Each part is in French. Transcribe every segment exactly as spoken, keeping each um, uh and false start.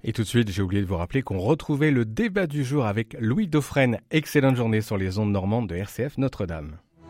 Et tout de suite, j'ai oublié de vous rappeler qu'on retrouvait le débat du jour avec Louis Dauphren. Excellente journée sur les ondes normandes de R C F Notre-Dame.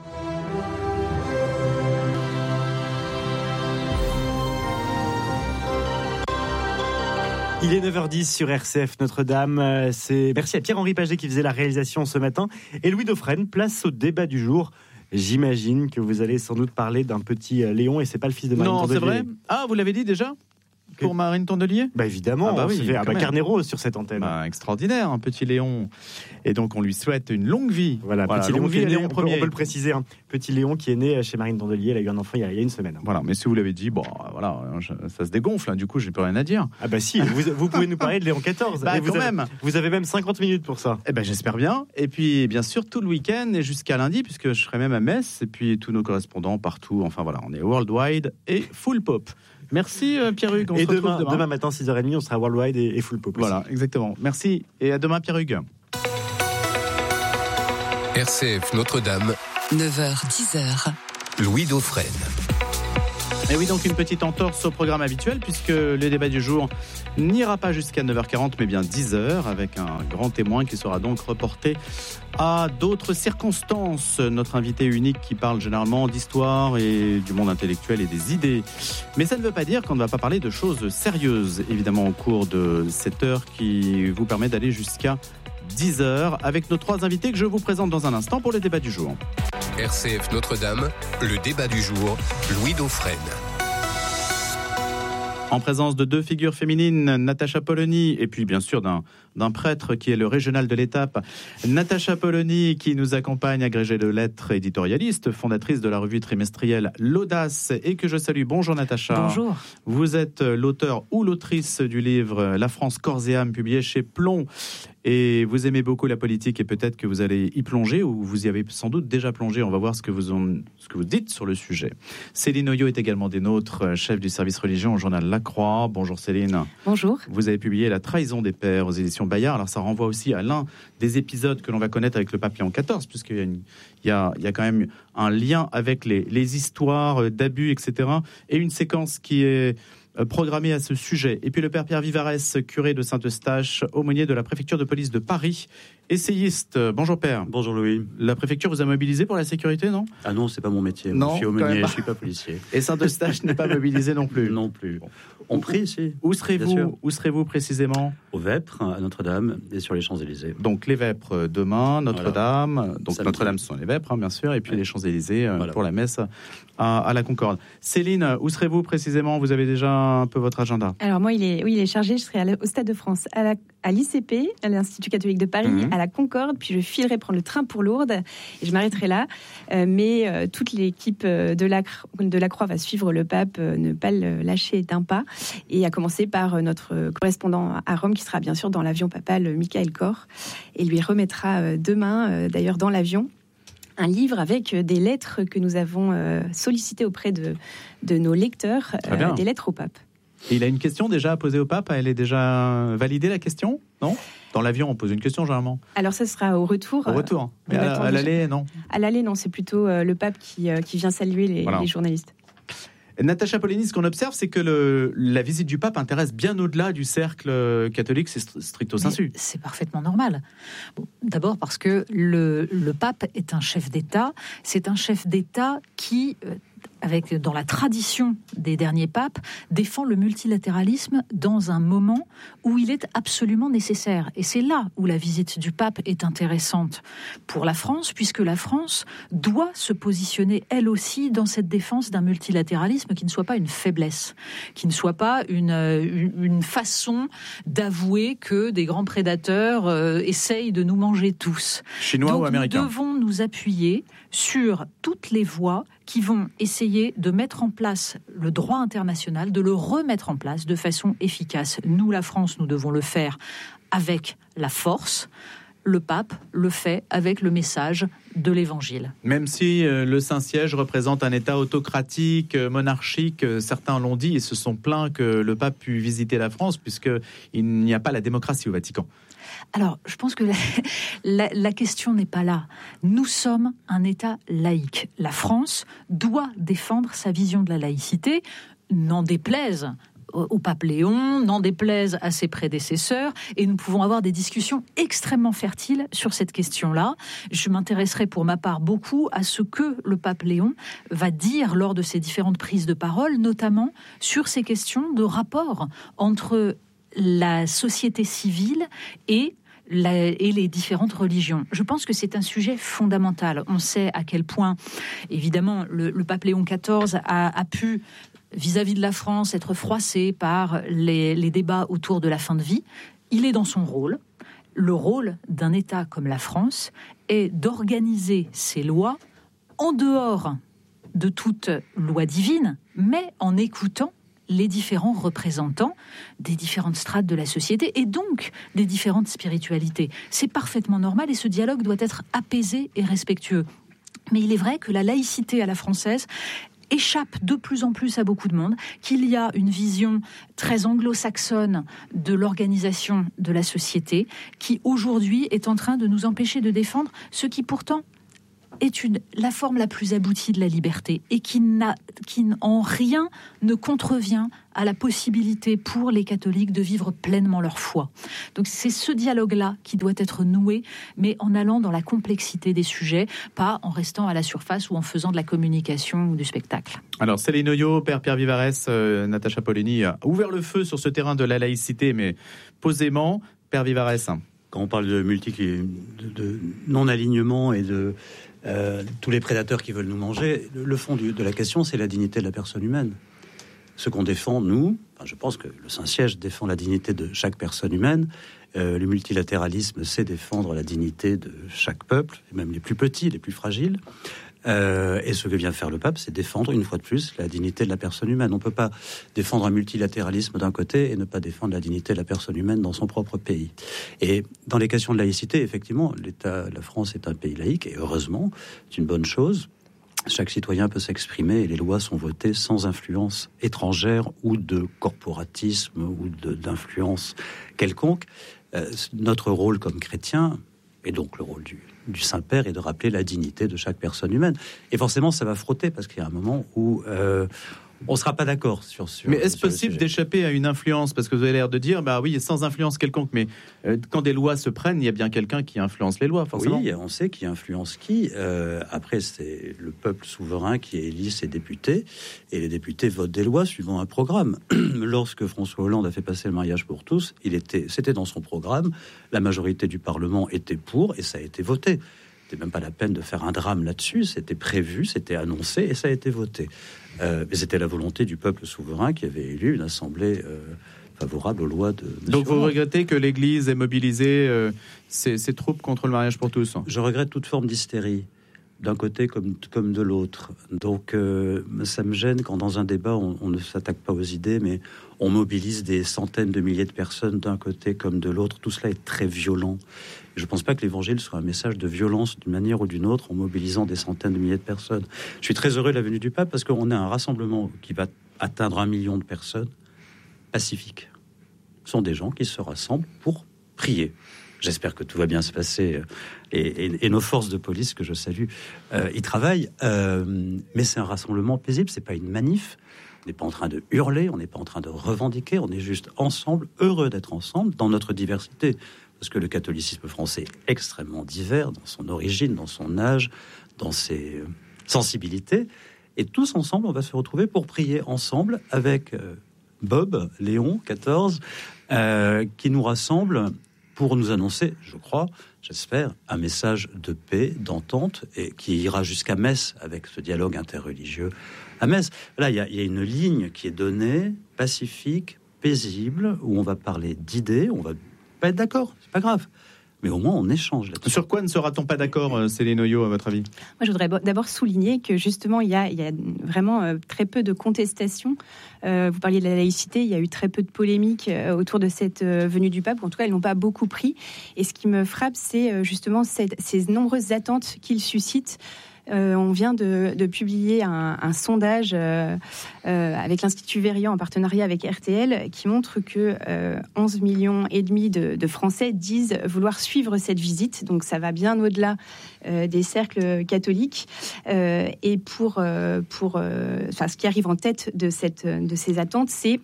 Il est neuf heures dix sur R C F Notre-Dame. C'est... Merci à Pierre-Henri Paget qui faisait la réalisation ce matin. Et Louis Dauphren, place au débat du jour. J'imagine que vous allez sans doute parler d'un petit Léon et c'est pas le fils de Marine Tondelier. Non, c'est vrai. Ah, vous l'avez dit déjà ? Pour que... Marine Tondelier ? Bah évidemment, ah bah oui, fait, ah bah Carnero sur cette antenne. Bah, extraordinaire, un petit Léon. Et donc on lui souhaite une longue vie. Voilà, voilà petit Léon, vie, Léon premier. On peut, on peut le préciser, hein. Petit Léon qui est né chez Marine Tondelier, il a eu un enfant il y a, il y a une semaine. Voilà, mais si vous l'avez dit, bon, voilà, je, ça se dégonfle, hein, du coup j'ai plus rien à dire. Ah bah si, vous, vous pouvez nous parler de Léon quatorze. Bah et quand vous avez, même. Vous avez même cinquante minutes pour ça. Eh ben j'espère bien. Et puis bien sûr tout le week-end et jusqu'à lundi, puisque je serai même à Metz, et puis tous nos correspondants partout. Enfin voilà, on est worldwide et full pop. Merci euh, Pierre-Hugues, on et se retrouve demain, demain. demain matin six heures trente, on sera worldwide et, et full pop. Voilà, aussi. Exactement. Merci et à demain Pierre-Hugues. R C F Notre-Dame, neuf heures dix heures. Louis Dauphren. Et oui, donc une petite entorse au programme habituel, puisque le débat du jour n'ira pas jusqu'à neuf heures quarante, mais bien dix heures, avec un grand témoin qui sera donc reporté à d'autres circonstances. Notre invité unique qui parle généralement d'histoire et du monde intellectuel et des idées. Mais ça ne veut pas dire qu'on ne va pas parler de choses sérieuses, évidemment, au cours de cette heure qui vous permet d'aller jusqu'à dix heures, avec nos trois invités que je vous présente dans un instant pour le débat du jour. R C F Notre-Dame, le débat du jour, Louis Dauphren. En présence de deux figures féminines, Natacha Polony, et puis bien sûr d'un, d'un prêtre qui est le régional de l'étape. Natacha Polony qui nous accompagne, agrégée de lettres, éditorialiste, fondatrice de la revue trimestrielle L'Audace, et que je salue. Bonjour Natacha. Bonjour. Vous êtes l'auteur ou l'autrice du livre La France corps et âme, publié chez Plomb. Et vous aimez beaucoup la politique et peut-être que vous allez y plonger, ou vous y avez sans doute déjà plongé. On va voir ce que vous, en, ce que vous dites sur le sujet. Céline Oyo est également des nôtres, chef du service religion au journal La Croix. Bonjour Céline. Bonjour. Vous avez publié La trahison des pères aux éditions Bayard. Alors ça renvoie aussi à l'un des épisodes que l'on va connaître avec le pape Léon quatorze, puisqu'il y a, une, il y a, il y a quand même un lien avec les, les histoires d'abus, et cetera. Et une séquence qui est programmé à ce sujet. Et puis le père Pierre Vivarès, curé de Saint-Eustache, aumônier de la préfecture de police de Paris, essayiste. Bonjour père. Bonjour Louis. La préfecture vous a mobilisé pour la sécurité, non ? Ah non, c'est pas mon métier. Non, je suis aumônier, je suis pas policier. Et Saint-Eustache n'est pas mobilisé non plus. Non plus. Bon. On prie ici. Où serez-vous, où serez-vous précisément ? Au Vêpres, à Notre-Dame et sur les Champs-Élysées. Donc les Vêpres demain, Notre-Dame. Voilà. Donc Samedi. Notre-Dame, ce sont les Vêpres, hein, bien sûr, et puis ouais. Les Champs-Élysées voilà. Pour la messe à, à la Concorde. Céline, où serez-vous précisément ? Vous avez déjà un peu votre agenda ? Alors moi, il est, oui, il est chargé. Je serai à au Stade de France, à, la, à l'I C P, à l'Institut catholique de Paris, mmh. à la Concorde, puis je filerai prendre le train pour Lourdes et je m'arrêterai là. Euh, mais euh, toute l'équipe de la, de la Croix va suivre le pape, euh, ne pas le lâcher d'un pas, et à commencer par euh, notre correspondant à Rome, qui sera bien sûr dans l'avion papal, Michael Kor, et lui remettra euh, demain, euh, d'ailleurs dans l'avion, un livre avec des lettres que nous avons euh, sollicitées auprès de, de nos lecteurs, euh, des lettres au pape. Et il a une question déjà à poser au pape. Elle est déjà validée, la question ? Non ? Dans l'avion, on pose une question généralement. Alors ça sera au retour. Au retour. Euh, Mais à, à l'aller, non ? À l'aller, non. C'est plutôt euh, le pape qui, euh, qui vient saluer les, voilà. les journalistes. Natacha Polony, ce qu'on observe, c'est que le, la visite du pape intéresse bien au-delà du cercle catholique, c'est stricto sensu. C'est parfaitement normal. Bon, d'abord parce que le, le pape est un chef d'État. C'est un chef d'État qui... Euh, avec, dans la tradition des derniers papes, défend le multilatéralisme dans un moment où il est absolument nécessaire. Et c'est là où la visite du pape est intéressante pour la France, puisque la France doit se positionner, elle aussi, dans cette défense d'un multilatéralisme qui ne soit pas une faiblesse, qui ne soit pas une, une, une façon d'avouer que des grands prédateurs euh, essayent de nous manger tous. Chinois Donc, ou américains ? Nous devons nous appuyer sur toutes les voies qui vont essayer de mettre en place le droit international, de le remettre en place de façon efficace. Nous, la France, nous devons le faire avec la force. Le pape le fait avec le message de l'Évangile. Même si euh, le Saint-Siège représente un État autocratique, euh, monarchique, euh, certains l'ont dit et se sont plaints que le pape pût visiter la France, puisqu'il n'y a pas la démocratie au Vatican. Alors, je pense que la, la, la question n'est pas là. Nous sommes un État laïque. La France doit défendre sa vision de la laïcité, n'en déplaise au pape Léon, n'en déplaise à ses prédécesseurs, et nous pouvons avoir des discussions extrêmement fertiles sur cette question-là. Je m'intéresserai pour ma part beaucoup à ce que le pape Léon va dire lors de ses différentes prises de parole, notamment sur ces questions de rapport entre la société civile et La, et les différentes religions. Je pense que c'est un sujet fondamental. On sait à quel point, évidemment, le, le pape Léon quatorze a, a pu, vis-à-vis de la France, être froissé par les, les débats autour de la fin de vie. Il est dans son rôle. Le rôle d'un État comme la France est d'organiser ses lois en dehors de toute loi divine, mais en écoutant les différents représentants des différentes strates de la société et donc des différentes spiritualités. C'est parfaitement normal et ce dialogue doit être apaisé et respectueux. Mais il est vrai que la laïcité à la française échappe de plus en plus à beaucoup de monde, qu'il y a une vision très anglo-saxonne de l'organisation de la société qui aujourd'hui est en train de nous empêcher de défendre ce qui pourtant est une, la forme la plus aboutie de la liberté et qui, n'a, qui en rien ne contrevient à la possibilité pour les catholiques de vivre pleinement leur foi. Donc c'est ce dialogue-là qui doit être noué, mais en allant dans la complexité des sujets, pas en restant à la surface ou en faisant de la communication ou du spectacle. Alors Céline Oyo, Père Pierre Vivarès, euh, Natacha Polony a ouvert le feu sur ce terrain de la laïcité, mais posément. Père Vivarès. Quand on parle de multi, de, de non-alignement et de euh, tous les prédateurs qui veulent nous manger, le fond du, de la question, c'est la dignité de la personne humaine. Ce qu'on défend, nous, enfin, je pense que le Saint-Siège défend la dignité de chaque personne humaine. Euh, le multilatéralisme sait défendre la dignité de chaque peuple, même les plus petits, les plus fragiles. Euh, et ce que vient faire le pape, c'est défendre, une fois de plus, la dignité de la personne humaine. On ne peut pas défendre un multilatéralisme d'un côté et ne pas défendre la dignité de la personne humaine dans son propre pays. Et dans les questions de laïcité, effectivement, l'État, la France est un pays laïque, et heureusement, c'est une bonne chose. Chaque citoyen peut s'exprimer et les lois sont votées sans influence étrangère ou de corporatisme ou de, d'influence quelconque. Euh, notre rôle comme chrétien, et donc le rôle du, du Saint-Père, est de rappeler la dignité de chaque personne humaine. Et forcément, ça va frotter, parce qu'il y a un moment où euh, on ne sera pas d'accord sur, sur Mais est-ce sur possible d'échapper à une influence ? Parce que vous avez l'air de dire, bah oui, sans influence quelconque, mais euh, quand des lois se prennent, il y a bien quelqu'un qui influence les lois, forcément. Oui, on sait qui influence qui. Euh, après, c'est le peuple souverain qui élit ses députés, et les députés votent des lois suivant un programme. Lorsque François Hollande a fait passer le mariage pour tous, il était, c'était dans son programme, la majorité du Parlement était pour, et ça a été voté. C'était même pas la peine de faire un drame là-dessus, c'était prévu, c'était annoncé, et ça a été voté. Euh, mais c'était la volonté du peuple souverain qui avait élu une assemblée euh, favorable aux lois de... Monsieur Donc vous Hollande. regrettez que l'Église ait mobilisé euh, ses, ses troupes contre le mariage pour tous ? Je regrette toute forme d'hystérie, d'un côté comme, comme de l'autre. Donc euh, ça me gêne quand dans un débat, on, on ne s'attaque pas aux idées, mais on mobilise des centaines de milliers de personnes d'un côté comme de l'autre. Tout cela est très violent. Je ne pense pas que l'Évangile soit un message de violence d'une manière ou d'une autre en mobilisant des centaines de milliers de personnes. Je suis très heureux de la venue du pape parce qu'on a un rassemblement qui va atteindre un million de personnes pacifiques. Ce sont des gens qui se rassemblent pour prier. J'espère que tout va bien se passer. Et, et, et nos forces de police, que je salue, euh, y travaillent. Euh, mais c'est un rassemblement paisible, c'est pas une manif. On n'est pas en train de hurler, on n'est pas en train de revendiquer, on est juste ensemble, heureux d'être ensemble dans notre diversité. Parce que le catholicisme français est extrêmement divers dans son origine, dans son âge, dans ses sensibilités. Et tous ensemble, on va se retrouver pour prier ensemble avec euh, Bob, Léon quatorze, euh, qui nous rassemble pour nous annoncer, je crois, j'espère, un message de paix, d'entente, et qui ira jusqu'à Metz avec ce dialogue interreligieux à Metz. Là, il y, y a une ligne qui est donnée, pacifique, paisible, où on va parler d'idées, on va pas être d'accord, c'est pas grave. Mais au moins, on échange là-dessus. Sur quoi ne sera-t-on pas d'accord, Céline Oyo, à votre avis ? Moi, je voudrais d'abord souligner que justement, il y a, il y a vraiment euh, très peu de contestations. Euh, vous parliez de la laïcité, il y a eu très peu de polémiques euh, autour de cette euh, venue du pape. En tout cas, elles n'ont pas beaucoup pris. Et ce qui me frappe, c'est euh, justement cette, ces nombreuses attentes qu'il suscite. Euh, on vient de, de publier un, un sondage euh, euh, avec l'Institut Verian en partenariat avec R T L qui montre que euh, onze millions et demi de, de Français disent vouloir suivre cette visite. Donc ça va bien au-delà euh, des cercles catholiques. Euh, et pour, euh, pour euh, enfin, ce qui arrive en tête de, cette, de ces attentes, c'est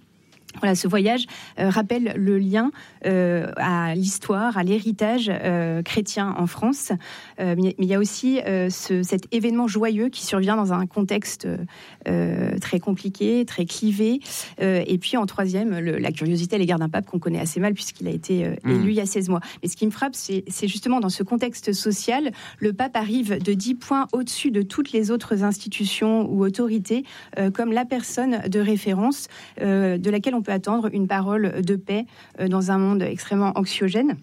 Voilà, ce voyage euh, rappelle le lien euh, à l'histoire, à l'héritage euh, chrétien en France. Euh, mais il y a aussi euh, ce, cet événement joyeux qui survient dans un contexte euh, très compliqué, très clivé. Euh, et puis en troisième, le, la curiosité à l'égard d'un pape qu'on connaît assez mal puisqu'il a été euh, élu mmh. il y a seize mois. Mais ce qui me frappe, c'est, c'est justement dans ce contexte social, le pape arrive de dix points au-dessus de toutes les autres institutions ou autorités, euh, comme la personne de référence euh, de laquelle on on peut attendre une parole de paix dans un monde extrêmement anxiogène.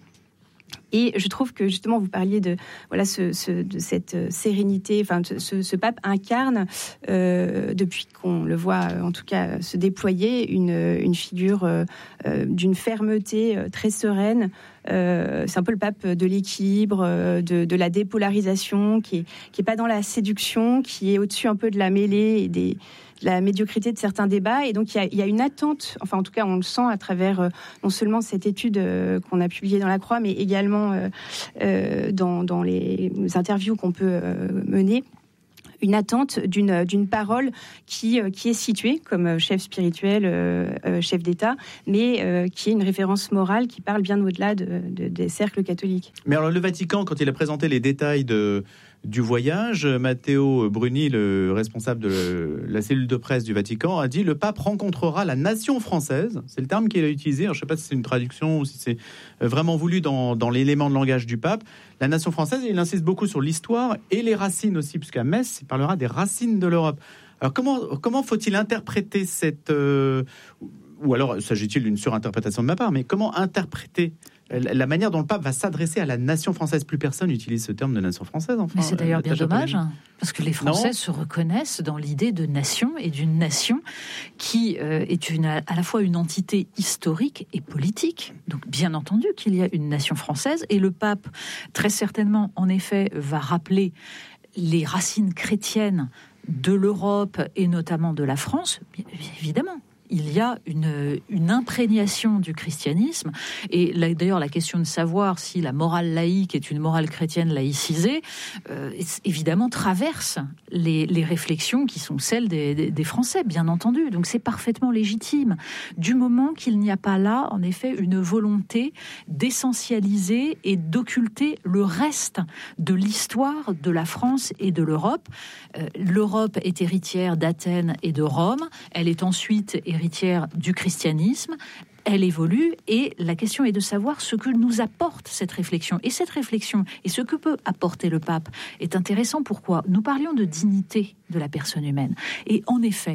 Et je trouve que justement vous parliez de voilà ce, ce, de cette sérénité. Enfin, ce, ce pape incarne euh, depuis qu'on le voit en tout cas se déployer une, une figure euh, d'une fermeté très sereine. Euh, c'est un peu le pape de l'équilibre, de, de la dépolarisation, qui est qui est pas dans la séduction, qui est au-dessus un peu de la mêlée et des de la médiocrité de certains débats. Et donc, il y a, il y a une attente, enfin, en tout cas, on le sent à travers euh, non seulement cette étude euh, qu'on a publiée dans La Croix, mais également euh, euh, dans, dans les interviews qu'on peut euh, mener, une attente d'une, d'une parole qui, euh, qui est située comme chef spirituel, euh, euh, chef d'État, mais euh, qui est une référence morale qui parle bien au-delà de, de, des cercles catholiques. Mais alors, le Vatican, quand il a présenté les détails de... du voyage, Matteo Bruni, le responsable de la cellule de presse du Vatican, a dit: le pape rencontrera la nation française. C'est le terme qu'il a utilisé. Alors, je ne sais pas si c'est une traduction ou si c'est vraiment voulu dans, dans l'élément de langage du pape. La nation française, il insiste beaucoup sur l'histoire et les racines aussi, puisqu'à Metz, il parlera des racines de l'Europe. Alors, comment, comment faut-il interpréter cette... Euh, ou alors, s'agit-il d'une surinterprétation de ma part, mais comment interpréter la manière dont le pape va s'adresser à la nation française? Plus personne n'utilise ce terme de nation française. Enfin, mais c'est d'ailleurs bien dommage, Polony. Parce que les Français non. se reconnaissent dans l'idée de nation, et d'une nation qui euh, est une, à la fois une entité historique et politique. Donc bien entendu qu'il y a une nation française, et le pape, très certainement, en effet, va rappeler les racines chrétiennes de l'Europe et notamment de la France, bien évidemment. Il y a une, une imprégnation du christianisme. Et là, d'ailleurs, la question de savoir si la morale laïque est une morale chrétienne laïcisée, euh, évidemment, traverse les, les réflexions qui sont celles des, des, des Français, bien entendu. Donc, c'est parfaitement légitime. Du moment qu'il n'y a pas là, en effet, une volonté d'essentialiser et d'occulter le reste de l'histoire de la France et de l'Europe. Euh, L'Europe est héritière d'Athènes et de Rome. Elle est ensuite héritière du christianisme, elle évolue, et la question est de savoir ce que nous apporte cette réflexion. Et cette réflexion, et ce que peut apporter le pape, est intéressant. Pourquoi ? Nous parlions de dignité de la personne humaine. Et en effet,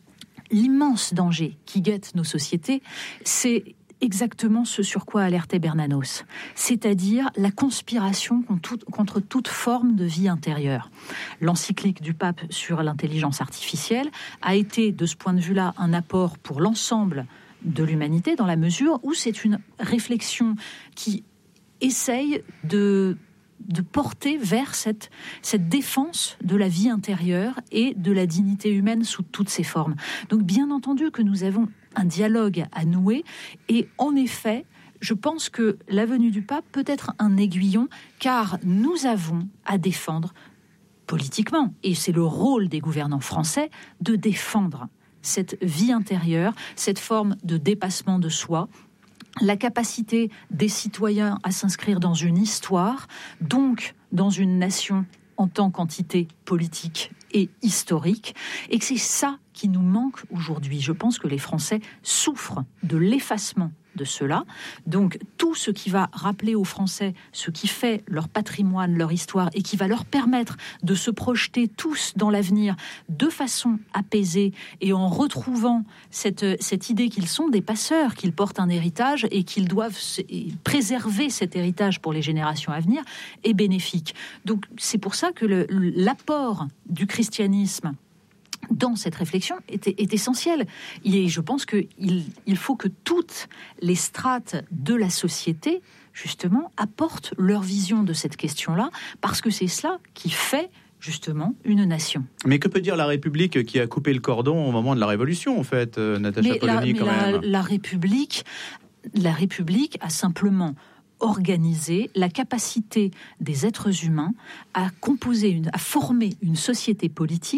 l'immense danger qui guette nos sociétés, c'est exactement ce sur quoi alertait Bernanos, c'est-à-dire la conspiration contre, contre toute forme de vie intérieure. L'encyclique du pape sur l'intelligence artificielle a été, de ce point de vue-là, un apport pour l'ensemble de l'humanité, dans la mesure où c'est une réflexion qui essaye de... de porter vers cette, cette défense de la vie intérieure et de la dignité humaine sous toutes ses formes. Donc bien entendu que nous avons un dialogue à nouer, et en effet, je pense que la venue du pape peut être un aiguillon, car nous avons à défendre politiquement, et c'est le rôle des gouvernants français de défendre cette vie intérieure, cette forme de dépassement de soi, la capacité des citoyens à s'inscrire dans une histoire, donc dans une nation en tant qu'entité politique et historique, et que c'est ça qui nous manque aujourd'hui. Je pense que les Français souffrent de l'effacement de cela. Donc tout ce qui va rappeler aux Français ce qui fait leur patrimoine, leur histoire, et qui va leur permettre de se projeter tous dans l'avenir de façon apaisée, et en retrouvant cette, cette idée qu'ils sont des passeurs, qu'ils portent un héritage et qu'ils doivent préserver cet héritage pour les générations à venir, est bénéfique. Donc c'est pour ça que le, l'apport du christianisme dans cette réflexion est, est essentiel. Et je pense qu'il il faut que toutes les strates de la société, justement, apportent leur vision de cette question-là, parce que c'est cela qui fait, justement, une nation. Mais que peut dire la République qui a coupé le cordon au moment de la Révolution, en fait, euh, Natacha Polony, quand la, même la République, la République a simplement organiser la capacité des êtres humains à composer, une, à former une société politique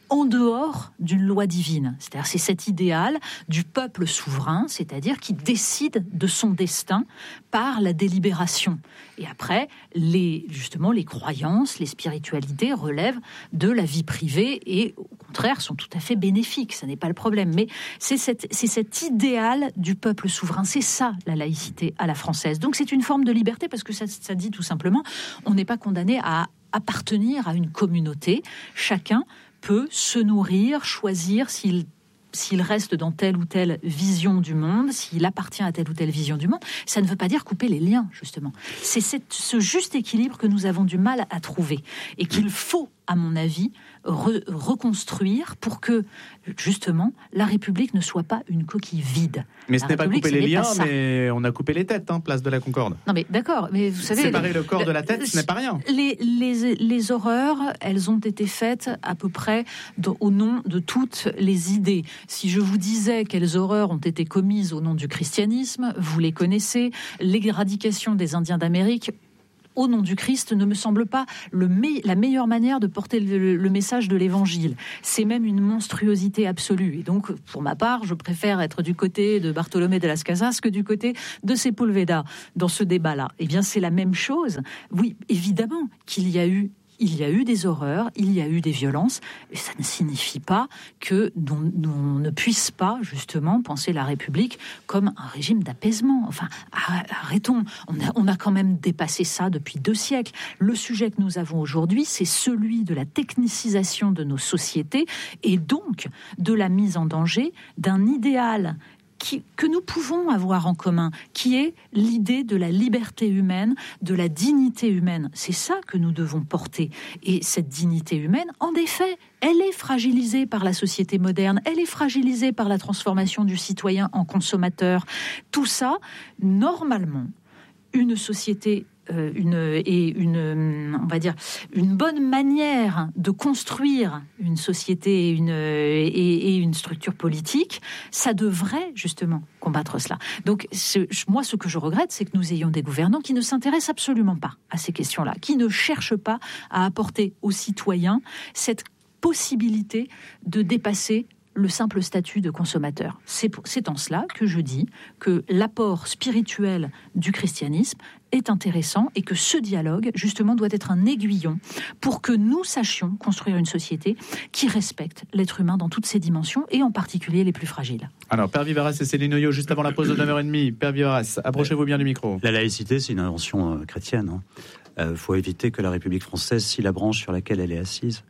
en dehors d'une loi divine. C'est-à-dire, c'est cet idéal du peuple souverain, c'est-à-dire qui décide de son destin par la délibération. Et après, les, justement, les croyances, les spiritualités relèvent de la vie privée et, au contraire, sont tout à fait bénéfiques. Ça n'est pas le problème. Mais c'est, cette, c'est cet idéal du peuple souverain. C'est ça, la laïcité à la française. Donc, c'est une forme de liberté parce que ça, ça dit tout simplement, on n'est pas condamné à appartenir à une communauté. Chacun peut se nourrir, choisir s'il, s'il reste dans telle ou telle vision du monde, s'il appartient à telle ou telle vision du monde. Ça ne veut pas dire couper les liens, justement. C'est cette, ce juste équilibre que nous avons du mal à trouver et qu'il faut, à mon avis, re- reconstruire pour que, justement, la République ne soit pas une coquille vide. Mais ce La n'est pas République, couper ce les n'est liens, pas ça. mais on a coupé les têtes, hein, place de la Concorde. Non mais d'accord, mais vous savez... Séparer le corps de la tête, ce n'est pas rien. Les, les, les horreurs, elles ont été faites à peu près de, au nom de toutes les idées. Si je vous disais quelles horreurs ont été commises au nom du christianisme, vous les connaissez. L'éradication des Indiens d'Amérique au nom du Christ ne me semble pas le me- la meilleure manière de porter le, le message de l'Évangile. C'est même une monstruosité absolue. Et donc, pour ma part, je préfère être du côté de Bartolomé de las Casas que du côté de Sepúlveda dans ce débat-là. Eh bien, c'est la même chose. Oui, évidemment qu'il y a eu Il y a eu des horreurs, il y a eu des violences, et ça ne signifie pas que l'on, l'on ne puisse pas, justement, penser la République comme un régime d'apaisement. Enfin, arrêtons, on a, on a quand même dépassé ça depuis deux siècles. Le sujet que nous avons aujourd'hui, c'est celui de la technicisation de nos sociétés, et donc de la mise en danger d'un idéal Qui, que nous pouvons avoir en commun, qui est l'idée de la liberté humaine, de la dignité humaine. C'est ça que nous devons porter. Et cette dignité humaine, en effet, elle est fragilisée par la société moderne, elle est fragilisée par la transformation du citoyen en consommateur. Tout ça, normalement, une société Euh, une, et une, on va dire, une bonne manière de construire une société et une, et, et une structure politique, ça devrait justement combattre cela. Donc, ce, moi, ce que je regrette, c'est que nous ayons des gouvernants qui ne s'intéressent absolument pas à ces questions-là, qui ne cherchent pas à apporter aux citoyens cette possibilité de dépasser le simple statut de consommateur. C'est, pour, c'est en cela que je dis que l'apport spirituel du christianisme est intéressant et que ce dialogue, justement, doit être un aiguillon pour que nous sachions construire une société qui respecte l'être humain dans toutes ses dimensions et en particulier les plus fragiles. Alors, Père Vivaras et Céline Oyo, juste avant la pause de neuf heures trente. Père Vivaras, approchez-vous bien du micro. La laïcité, c'est une invention euh, chrétienne. Il hein. euh, faut éviter que la République française, si la branche sur laquelle elle est assise,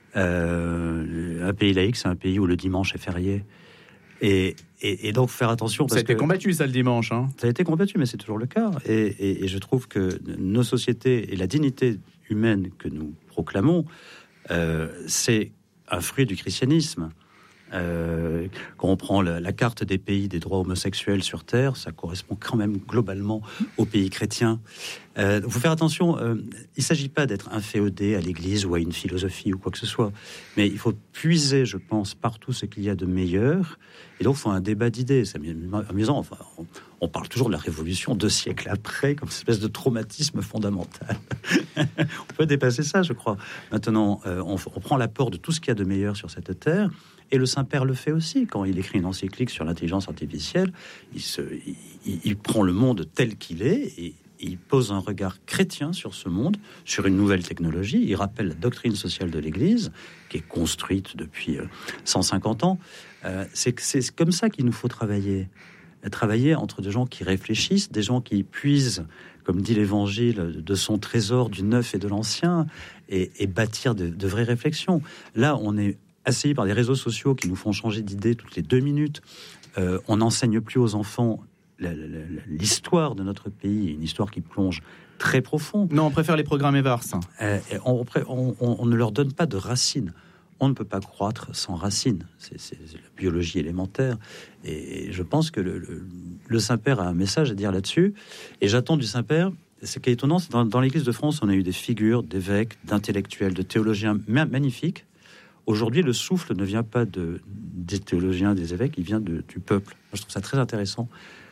Euh, un pays laïque, c'est un pays où le dimanche est férié. Et, et, et donc, faire attention. Parce ça a été que, combattu, ça, le dimanche. Hein. Ça a été combattu, mais c'est toujours le cas. Et, et, et je trouve que nos sociétés et la dignité humaine que nous proclamons, euh, c'est un fruit du christianisme. Euh, quand on prend la, la carte des pays des droits homosexuels sur Terre, ça correspond quand même globalement aux pays chrétiens. Il euh, faut faire attention, euh, il ne s'agit pas d'être inféodé à l'Église ou à une philosophie ou quoi que ce soit, mais il faut puiser, je pense, partout ce qu'il y a de meilleur. Et donc, il faut un débat d'idées. C'est amusant. Enfin, on, on parle toujours de la Révolution deux siècles après, comme une espèce de traumatisme fondamental. On peut dépasser ça, je crois. Maintenant, euh, on, on prend l'apport de tout ce qu'il y a de meilleur sur cette terre. Et le Saint-Père le fait aussi. Quand il écrit une encyclique sur l'intelligence artificielle, il, se, il, il prend le monde tel qu'il est et il pose un regard chrétien sur ce monde, sur une nouvelle technologie. Il rappelle la doctrine sociale de l'Église, qui est construite depuis cent cinquante ans. Euh, c'est, c'est comme ça qu'il nous faut travailler. Travailler entre des gens qui réfléchissent, des gens qui puisent, comme dit l'Évangile, de son trésor du neuf et de l'ancien, et, et bâtir de, de vraies réflexions. Là, on est assaillis par des réseaux sociaux qui nous font changer d'idée toutes les deux minutes. Euh, on n'enseigne plus aux enfants la, la, la, l'histoire de notre pays, une histoire qui plonge très profond. Non, on préfère les programmes Evars. Euh, on, on, on, on ne leur donne pas de racines. On ne peut pas croître sans racines. C'est, c'est, c'est la biologie élémentaire. Et je pense que le, le, le Saint-Père a un message à dire là-dessus. Et j'attends du Saint-Père... Ce qui est étonnant, c'est dans, dans l'Église de France, on a eu des figures d'évêques, d'intellectuels, de théologiens magnifiques. Aujourd'hui, le souffle ne vient pas de, des théologiens, des évêques, il vient de, du peuple. Moi, je trouve ça très intéressant.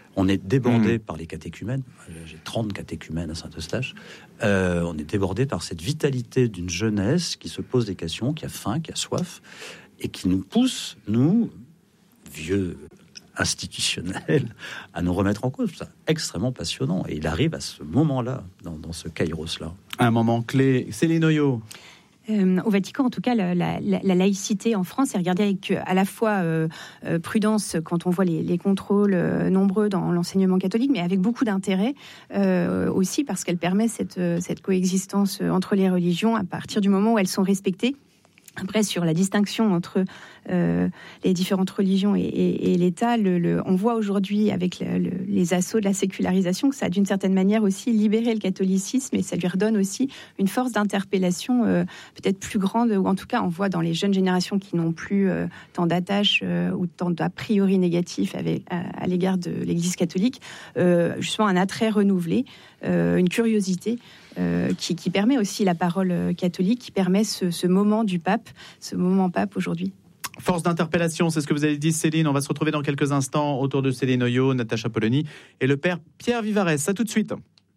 On est débordé Mmh. par les catéchumènes. J'ai trente catéchumènes à Saint-Eustache. Euh, on est débordé par cette vitalité d'une jeunesse qui se pose des questions, qui a faim, qui a soif, et qui nous pousse, nous, vieux institutionnels, à nous remettre en cause. C'est extrêmement passionnant. Et il arrive à ce moment-là, dans, dans ce kairos-là. Un moment clé. Céline Oyo. Euh, au Vatican, en tout cas, la, la, la laïcité en France est regardée avec à la fois euh, euh, prudence quand on voit les, les contrôles euh, nombreux dans l'enseignement catholique, mais avec beaucoup d'intérêt euh, aussi parce qu'elle permet cette, cette coexistence entre les religions à partir du moment où elles sont respectées. Après, sur la distinction entre euh, les différentes religions et, et, et l'État, le, le, on voit aujourd'hui avec le, le, les assauts de la sécularisation que ça a d'une certaine manière aussi libéré le catholicisme et ça lui redonne aussi une force d'interpellation euh, peut-être plus grande, ou en tout cas on voit dans les jeunes générations qui n'ont plus euh, tant d'attaches euh, ou tant d'a priori négatifs avec, à, à l'égard de l'Église catholique, euh, justement un attrait renouvelé, euh, une curiosité. Euh, qui, qui permet aussi la parole catholique, qui permet ce, ce moment du pape, ce moment pape aujourd'hui. Force d'interpellation, c'est ce que vous avez dit, Céline. On va se retrouver dans quelques instants autour de Céline Oyo, Natacha Polony et le père Pierre Vivarès. À tout de suite.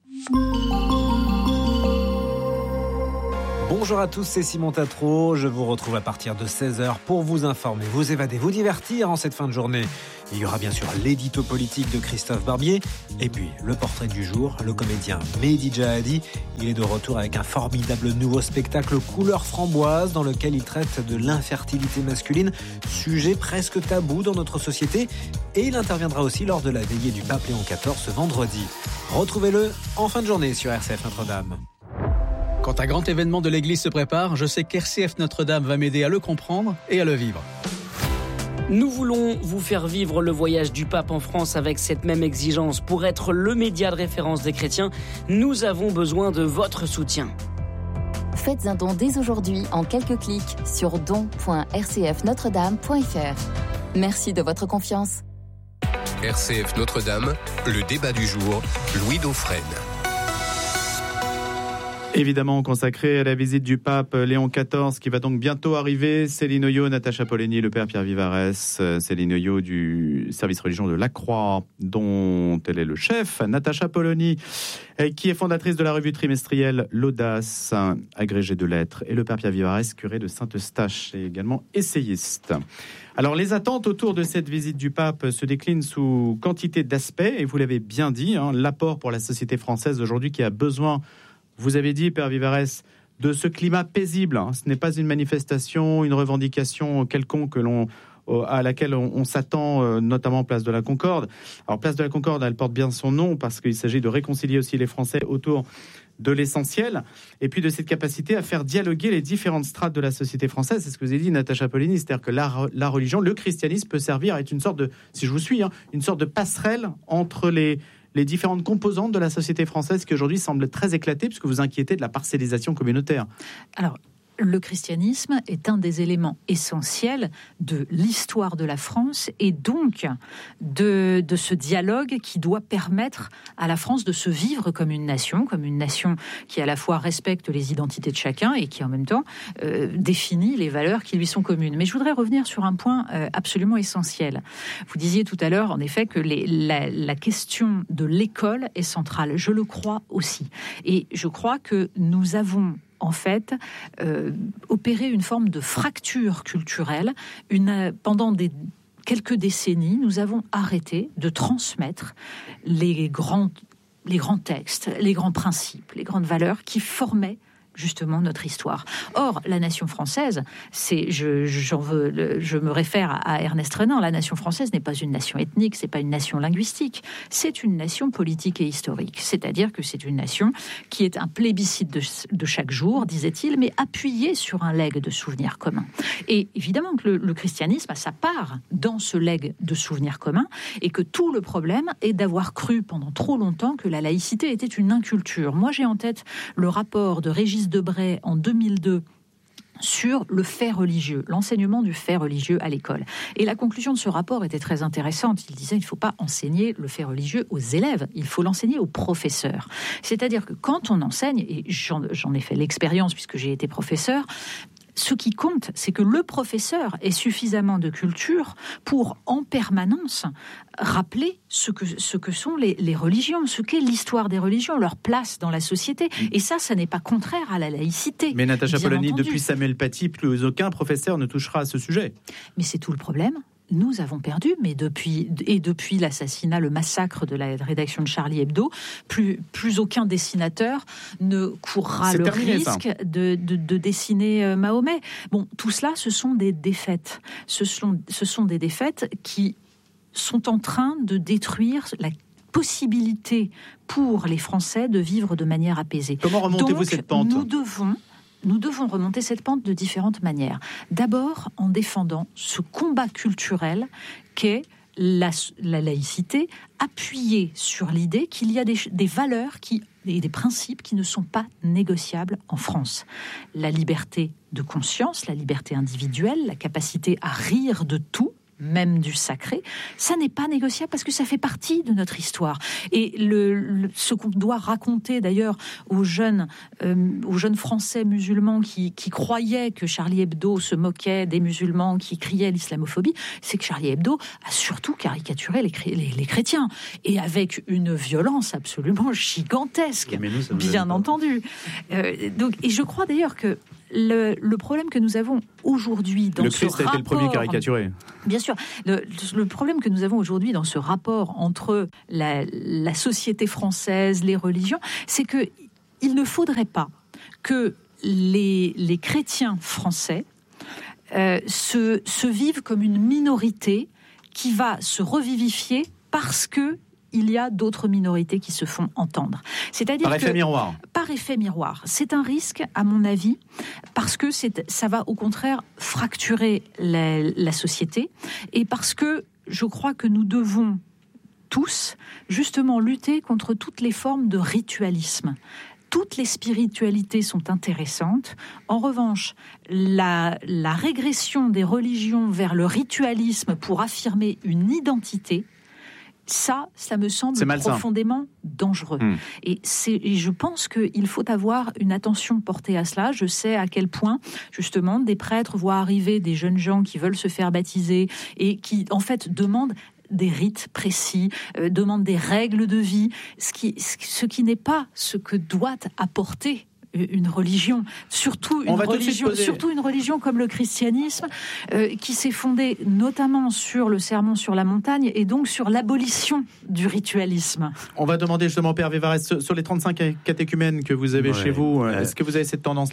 Bonjour à tous, c'est Simon Tatro. Je vous retrouve à partir de seize heures pour vous informer, vous évader, vous divertir en cette fin de journée. Il y aura bien sûr l'édito politique de Christophe Barbier et puis le portrait du jour, le comédien Mehdi Jahadi. Il est de retour avec un formidable nouveau spectacle couleur framboise dans lequel il traite de l'infertilité masculine, sujet presque tabou dans notre société. Et il interviendra aussi lors de la veillée du pape Léon quatorze ce vendredi. Retrouvez-le en fin de journée sur R C F Notre-Dame. Quand un grand événement de l'Église se prépare, je sais qu'R C F Notre-Dame va m'aider à le comprendre et à le vivre. Nous voulons vous faire vivre le voyage du pape en France avec cette même exigence. Pour être le média de référence des chrétiens, nous avons besoin de votre soutien. Faites un don dès aujourd'hui en quelques clics sur don point r c f notre dame point f r. Merci de votre confiance. R C F Notre-Dame, le débat du jour, Louis Dauphren. Évidemment consacré à la visite du pape Léon quatorze qui va donc bientôt arriver. Céline Oyo, Natacha Polony, le père Pierre Vivarès, Céline Oyo du service religion de la Croix dont elle est le chef, Natacha Polony qui est fondatrice de la revue trimestrielle L'Audace, agrégée de lettres, et le père Pierre Vivarès, curé de Saint-Eustache et également essayiste. Alors les attentes autour de cette visite du pape se déclinent sous quantité d'aspects et vous l'avez bien dit, hein, l'apport pour la société française aujourd'hui qui a besoin, vous avez dit, Père Vivarès, de ce climat paisible. Hein. Ce n'est pas une manifestation, une revendication quelconque que l'on, à laquelle on, on s'attend, notamment Place de la Concorde. Alors, Place de la Concorde, elle porte bien son nom parce qu'il s'agit de réconcilier aussi les Français autour de l'essentiel et puis de cette capacité à faire dialoguer les différentes strates de la société française. C'est ce que vous avez dit, Natacha Polony, c'est-à-dire que la, la religion, le christianisme peut servir à être une sorte de, si je vous suis, hein, une sorte de passerelle entre les les différentes composantes de la société française qui aujourd'hui semblent très éclatées puisque vous inquiétez de la parcellisation communautaire. Alors, le christianisme est un des éléments essentiels de l'histoire de la France et donc de, de ce dialogue qui doit permettre à la France de se vivre comme une nation, comme une nation qui à la fois respecte les identités de chacun et qui en même temps euh, définit les valeurs qui lui sont communes. Mais je voudrais revenir sur un point euh, absolument essentiel. Vous disiez tout à l'heure, en effet, que les, la, la question de l'école est centrale. Je le crois aussi. Et je crois que nous avons en fait, euh, opérer une forme de fracture culturelle. Une, pendant des, quelques décennies, nous avons arrêté de transmettre les grands, les grands textes, les grands principes, les grandes valeurs qui formaient justement notre histoire. Or, la nation française, c'est, je, j'en veux, je me réfère à Ernest Renan, la nation française n'est pas une nation ethnique, c'est pas une nation linguistique, c'est une nation politique et historique. C'est-à-dire que c'est une nation qui est un plébiscite de, de chaque jour, disait-il, mais appuyée sur un legs de souvenirs communs. Et évidemment que le, le christianisme a sa part dans ce legs de souvenirs communs et que tout le problème est d'avoir cru pendant trop longtemps que la laïcité était une inculture. Moi, j'ai en tête le rapport de Régis Debray en deux mille deux sur le fait religieux, l'enseignement du fait religieux à l'école. Et la conclusion de ce rapport était très intéressante. Il disait qu'il ne faut pas enseigner le fait religieux aux élèves, il faut l'enseigner aux professeurs. C'est-à-dire que quand on enseigne, et j'en, j'en ai fait l'expérience puisque j'ai été professeur, Ce qui compte, c'est que le professeur ait suffisamment de culture pour, en permanence, rappeler ce que, ce que sont les, les religions, ce qu'est l'histoire des religions, leur place dans la société. Et ça, ça n'est pas contraire à la laïcité. Mais Natacha Polony, entendu. depuis Samuel Paty, plus aucun professeur ne touchera à ce sujet. Mais c'est tout le problème. Nous avons perdu, mais depuis, et depuis l'assassinat, le massacre de la rédaction de Charlie Hebdo, plus, plus aucun dessinateur ne courra C'est le terminé, risque de, de, de dessiner euh, Mahomet. Bon, tout cela, ce sont des défaites. Ce sont, ce sont des défaites qui sont en train de détruire la possibilité pour les Français de vivre de manière apaisée. Comment remontez-vous Donc, cette pente ? Nous devons... Nous devons remonter cette pente de différentes manières. D'abord, en défendant ce combat culturel qu'est la, la laïcité, appuyé sur l'idée qu'il y a des, des valeurs qui, et des principes qui ne sont pas négociables en France. La liberté de conscience, la liberté individuelle, la capacité à rire de tout, même du sacré, ça n'est pas négociable parce que ça fait partie de notre histoire. Et le, le, ce qu'on doit raconter d'ailleurs aux jeunes, euh, aux jeunes Français musulmans qui, qui croyaient que Charlie Hebdo se moquait des musulmans qui criaient l'islamophobie, c'est que Charlie Hebdo a surtout caricaturé les, les, les chrétiens, et avec une violence absolument gigantesque, nous, bien entendu. Euh, donc, et je crois d'ailleurs que Le, le problème que nous avons aujourd'hui dans le ce Christ rapport... a été le premier caricaturé. Bien sûr. Le, le problème que nous avons aujourd'hui dans ce rapport entre la, la société française, les religions, c'est qu'il ne faudrait pas que les, les chrétiens français euh, se, se vivent comme une minorité qui va se revivifier parce que il y a d'autres minorités qui se font entendre. C'est-à-dire par effet que, miroir. Par effet miroir. C'est un risque, à mon avis, parce que c'est, ça va au contraire fracturer la, la société, et parce que je crois que nous devons tous, justement, lutter contre toutes les formes de ritualisme. Toutes les spiritualités sont intéressantes. En revanche, la, la régression des religions vers le ritualisme pour affirmer une identité, ça, ça me semble profondément dangereux. Mmh. Et, c'est, et je pense qu'il faut avoir une attention portée à cela. Je sais à quel point, justement, des prêtres voient arriver des jeunes gens qui veulent se faire baptiser et qui, en fait, demandent des rites précis, euh, demandent des règles de vie, ce qui, ce qui n'est pas ce que doit apporter une religion, surtout une religion, poser... surtout une religion comme le christianisme, euh, qui s'est fondée notamment sur le sermon sur la montagne et donc sur l'abolition du ritualisme. On va demander justement, Père Vivarès, sur les trente-cinq catéchumènes que vous avez ouais, chez vous, euh... est-ce que vous avez cette tendance-là ?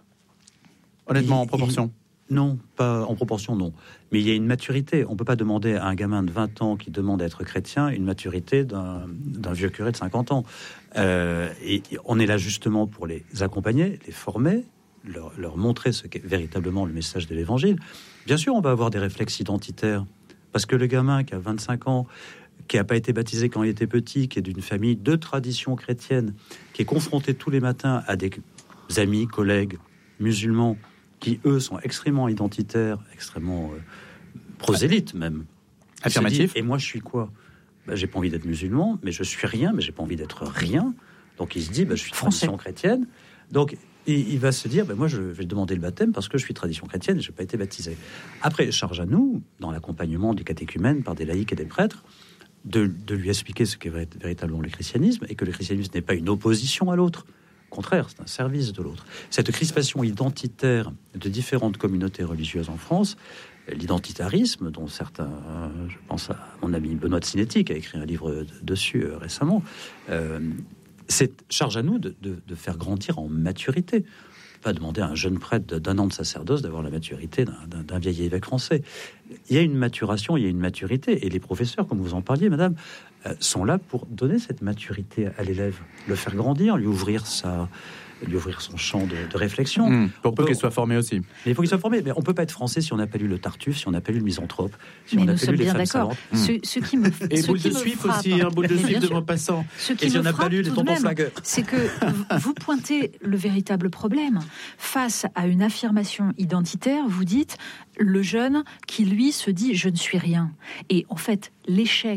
Honnêtement, il, en proportion il... Non, pas en proportion, non. Mais il y a une maturité. On ne peut pas demander à un gamin de vingt ans qui demande à être chrétien une maturité d'un, d'un vieux curé de cinquante ans. Euh, et on est là justement pour les accompagner, les former, leur, leur montrer ce qu'est véritablement le message de l'Évangile. Bien sûr, on va avoir des réflexes identitaires. Parce que le gamin qui a vingt-cinq ans, qui n'a pas été baptisé quand il était petit, qui est d'une famille de tradition chrétienne, qui est confronté tous les matins à des amis, collègues musulmans, qui, eux, sont extrêmement identitaires, extrêmement euh, prosélytes même. Affirmatif. Et moi, je suis quoi ? Ben, j'ai pas envie d'être musulman, mais je suis rien, mais j'ai pas envie d'être rien. Donc, il se dit, ben, je suis tradition chrétienne. Donc, il, il va se dire, ben, moi, je vais demander le baptême parce que je suis tradition chrétienne et je n'ai pas été baptisé. Après, charge à nous, dans l'accompagnement du catéchumène par des laïcs et des prêtres, de, de lui expliquer ce qu'est véritablement le christianisme et que le christianisme n'est pas une opposition à l'autre. Au contraire, c'est un service de l'autre. Cette crispation identitaire de différentes communautés religieuses en France, l'identitarisme, dont certains, je pense à mon ami Benoît de Sinetti, qui a écrit un livre dessus euh, récemment, euh, c'est charge à nous de, de, de faire grandir en maturité. Pas demander à un jeune prêtre d'un an de sacerdoce d'avoir la maturité d'un, d'un, d'un vieil évêque français. Il y a une maturation, il y a une maturité, et les professeurs, comme vous en parliez, madame, euh, sont là pour donner cette maturité à l'élève, le faire grandir, lui ouvrir sa... lui ouvrir son champ de, de réflexion. Mmh, pour peu qu'il soit formé aussi. Mais il faut qu'il soit formé. Mais on ne peut pas être français si on n'a pas lu le Tartuffe, si on n'a pas lu le Misanthrope, si mais on n'a pas lu les bien femmes d'accord. savantes. Ce, ce qui me, Et ce boule qui de me suif frappe, aussi, un boule de suif de sûr. Maupassant. Ce qui Et si me on n'a pas lu les tontons Slager. C'est que vous pointez le véritable problème. Face à une affirmation identitaire, vous dites le jeune qui, lui, se dit « je ne suis rien ». Et en fait, l'échec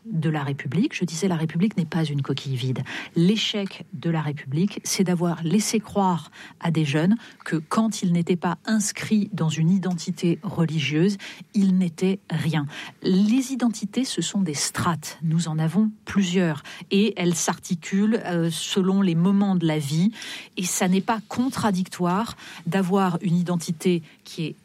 de la République, je disais la République n'est pas une coquille vide. L'échec de la République, c'est d'avoir laissé croire à des jeunes que quand ils n'étaient pas inscrits dans une identité religieuse, ils n'étaient rien. Les identités, ce sont des strates. Nous en avons plusieurs et elles s'articulent euh, selon les moments de la vie. Et ça n'est pas contradictoire d'avoir une identité qui est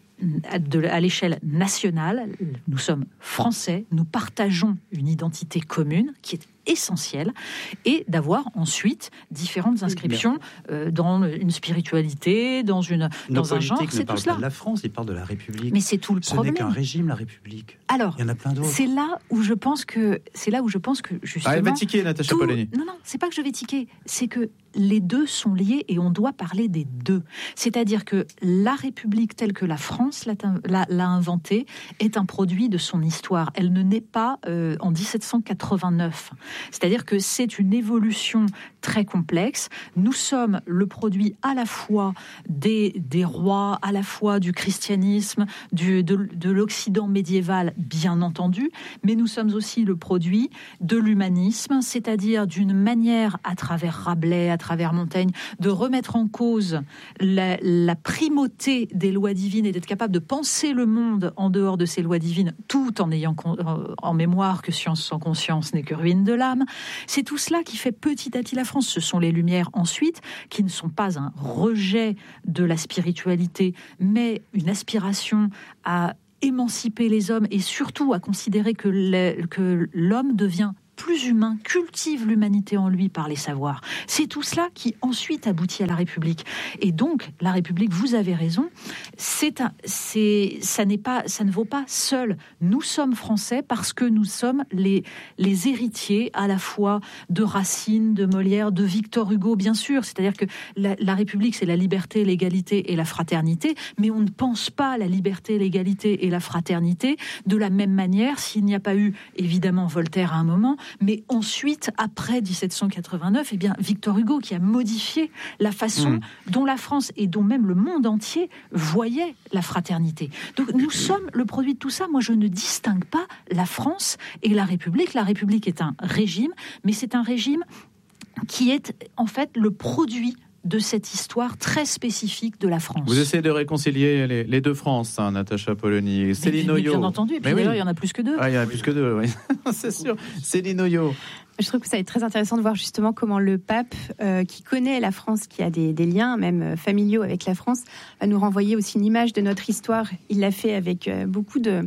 à l'échelle nationale. Nous sommes français, nous partageons une identité commune qui est essentielle, et d'avoir ensuite différentes inscriptions euh, dans une spiritualité, dans, une, dans un genre. C'est tout cela. Pas de la France, il parle de la République. Mais c'est tout le Ce problème. Ce n'est qu'un régime, la République. Alors, il y en a plein d'autres. C'est là où je pense que, c'est là où je pense que justement. Ah, elle va tiquer, Natacha tout... Polony. Non, non, c'est pas que je vais tiquer, c'est que les deux sont liés et on doit parler des deux. C'est-à-dire que la République telle que la France l'a, l'a, l'a inventée est un produit de son histoire. Elle ne naît pas euh, en dix-sept cent quatre-vingt-neuf. C'est-à-dire que c'est une évolution très complexe. Nous sommes le produit à la fois des, des rois, à la fois du christianisme, du, de, de l'Occident médiéval, bien entendu, mais nous sommes aussi le produit de l'humanisme, c'est-à-dire d'une manière, à travers Rabelais, à travers Montaigne, de remettre en cause la, la primauté des lois divines et d'être capable de penser le monde en dehors de ces lois divines, tout en ayant con, en mémoire que science sans conscience n'est que ruine de l'âme. C'est tout cela qui fait petit à petit la France. Ce sont les Lumières ensuite, qui ne sont pas un rejet de la spiritualité, mais une aspiration à émanciper les hommes et surtout à considérer que, les, que l'homme devient plus humain, cultive l'humanité en lui par les savoirs. C'est tout cela qui ensuite aboutit à la République. Et donc, la République, vous avez raison, c'est un, c'est, ça n'est pas, ça ne vaut pas seul. Nous sommes français parce que nous sommes les, les héritiers à la fois de Racine, de Molière, de Victor Hugo, bien sûr. C'est-à-dire que la, la République, c'est la liberté, l'égalité et la fraternité, mais on ne pense pas la liberté, l'égalité et la fraternité de la même manière s'il n'y a pas eu, évidemment, Voltaire à un moment, mais ensuite, après dix-sept cent quatre-vingt-neuf, eh bien, Victor Hugo qui a modifié la façon mmh. dont la France et dont même le monde entier voyait la fraternité. Donc nous sommes le produit de tout ça. Moi, je ne distingue pas la France et la République. La République est un régime, mais c'est un régime qui est en fait le produit de cette histoire très spécifique de la France. Vous essayez de réconcilier les, les deux France, hein, Natacha Polony. Céline Oyo. Bien entendu, et puis d'ailleurs, oui. il y en a plus que deux. Ah, il y en a plus que deux, oui. C'est sûr. Céline Oyo. Je trouve que ça va être très intéressant de voir justement comment le pape, euh, qui connaît la France, qui a des, des liens même familiaux avec la France, va nous renvoyer aussi une image de notre histoire. Il l'a fait avec euh, beaucoup de...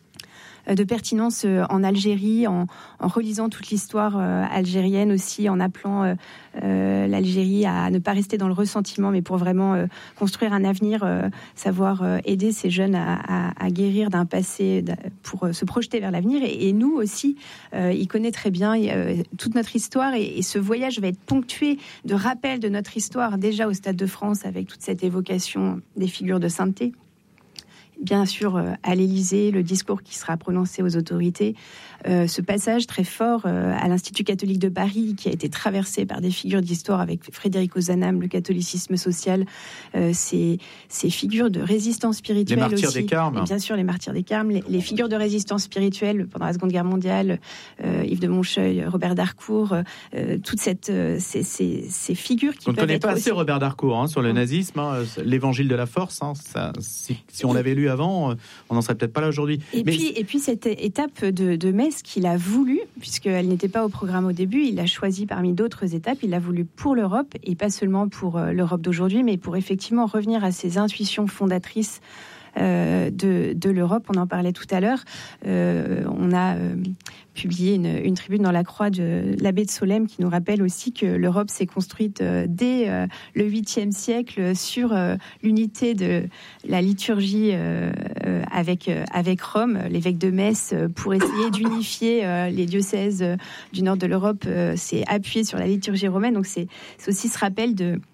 de pertinence en Algérie, en, en relisant toute l'histoire euh, algérienne aussi, en appelant euh, euh, l'Algérie à ne pas rester dans le ressentiment, mais pour vraiment euh, construire un avenir, euh, savoir euh, aider ces jeunes à, à, à guérir d'un passé, pour euh, se projeter vers l'avenir. Et, et nous aussi, euh, il connaît très bien euh, toute notre histoire, et, et ce voyage va être ponctué de rappels de notre histoire, déjà au Stade de France, avec toute cette évocation des figures de sainteté. Bien sûr, euh, à l'Élysée, le discours qui sera prononcé aux autorités, euh, ce passage très fort euh, à l'Institut catholique de Paris, qui a été traversé par des figures d'histoire avec Frédéric Ozanam, le catholicisme social, euh, ces, ces figures de résistance spirituelle aussi. Les martyrs des Carmes. Bien sûr, les martyrs des Carmes, les, les figures de résistance spirituelle pendant la Seconde Guerre mondiale, euh, Yves de Montcheuil, Robert d'Harcourt, euh, toutes cette, euh, ces, ces, ces figures qui on peuvent ne connaît être pas assez aussi... Robert d'Harcourt hein, sur le nazisme, hein, l'évangile de la force. Hein, ça, si, si on l'avait lu avant, on n'en serait peut-être pas là aujourd'hui. Et, Mais... puis, et puis cette étape de, de Metz qu'il a voulu, puisqu'elle n'était pas au programme au début, il l'a choisi parmi d'autres étapes, il l'a voulu pour l'Europe, et pas seulement pour l'Europe d'aujourd'hui, mais pour effectivement revenir à ses intuitions fondatrices euh, de, de l'Europe. On en parlait tout à l'heure. Euh, on a... Euh, publié une, une tribune dans la Croix de l'abbé de Solesmes qui nous rappelle aussi que l'Europe s'est construite euh, dès euh, le huitième siècle sur euh, l'unité de la liturgie euh, euh, avec, euh, avec Rome, l'évêque de Metz, euh, pour essayer d'unifier euh, les diocèses euh, du nord de l'Europe, euh, s'est appuyé sur la liturgie romaine. Donc c'est, c'est aussi ce rappel de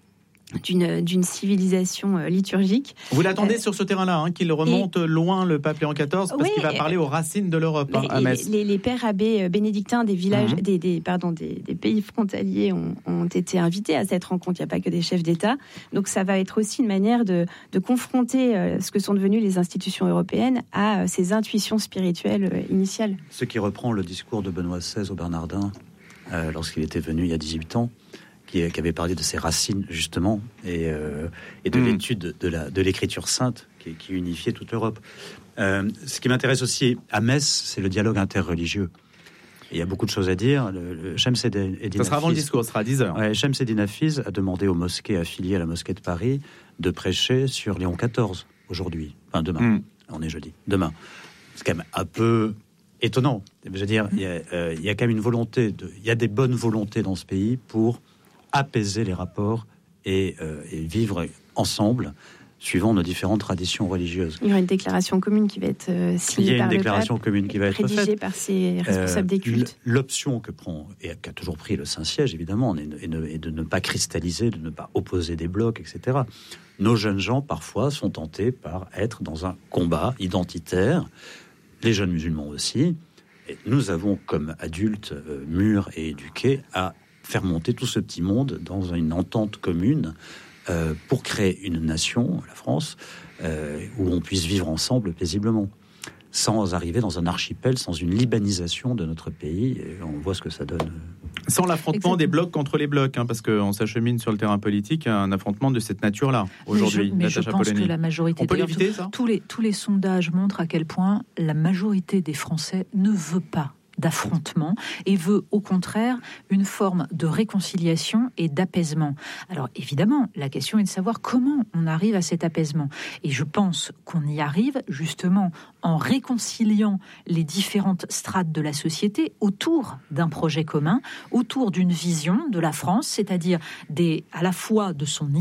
d'une, d'une civilisation liturgique. Vous l'attendez euh, sur ce terrain-là, hein, qu'il remonte et... loin, le pape Léon quatorze, parce oui, qu'il va parler aux racines de l'Europe, hein, à Metz. Les, les pères abbés bénédictins des villages, mmh. des, des, pardon, des, des pays frontaliers ont, ont été invités à cette rencontre. Il n'y a pas que des chefs d'État. Donc ça va être aussi une manière de, de confronter euh, ce que sont devenues les institutions européennes à euh, ces intuitions spirituelles euh, initiales. Ce qui reprend le discours de Benoît seize au Bernardin, euh, lorsqu'il était venu il y a dix-huit ans, qui avait parlé de ses racines, justement, et, euh, et de mmh. l'étude de, la, de l'écriture sainte qui, qui unifiait toute l'Europe. Euh, ce qui m'intéresse aussi à Metz, c'est le dialogue interreligieux. Et il y a beaucoup de choses à dire. Le, le Shams Eddin Hafiz, ça sera avant le discours, ce sera à dix heures. Ouais, Shams Eddin Hafiz a demandé aux mosquées affiliées à la mosquée de Paris de prêcher sur Léon quatorze, aujourd'hui. Enfin, demain. Mmh. On est jeudi. Demain. C'est quand même un peu étonnant. Je veux dire, il y a, euh, il y a quand même une volonté, de, il y a des bonnes volontés dans ce pays pour apaiser les rapports et, euh, et vivre ensemble, suivant nos différentes traditions religieuses. Il y aura une déclaration commune qui va être euh, signée par le pape. Il y a une déclaration pape, commune qui va être rédigée faite. par ses responsables euh, des cultes. L'option que prend, et qu'a toujours pris le Saint-Siège, évidemment, est, est, est de ne pas cristalliser, de ne pas opposer des blocs, et cetera. Nos jeunes gens, parfois, sont tentés par être dans un combat identitaire, les jeunes musulmans aussi. Et nous avons, comme adultes euh, mûrs et éduqués, à faire monter tout ce petit monde dans une entente commune euh, pour créer une nation, la France, euh, où on puisse vivre ensemble paisiblement, sans arriver dans un archipel, sans une libanisation de notre pays. Et on voit ce que ça donne. Sans l'affrontement Exactement. des blocs contre les blocs, hein, parce qu'on s'achemine sur le terrain politique à un affrontement de cette nature-là, aujourd'hui. Mais je, mais je pense Polony. que la majorité... On peut l'éviter, ça ? tous les, tous les sondages montrent à quel point la majorité des Français ne veut pas d'affrontement et veut au contraire une forme de réconciliation et d'apaisement. Alors évidemment, la question est de savoir comment on arrive à cet apaisement. Et je pense qu'on y arrive justement en réconciliant les différentes strates de la société autour d'un projet commun, autour d'une vision de la France, c'est-à-dire des, à la fois de son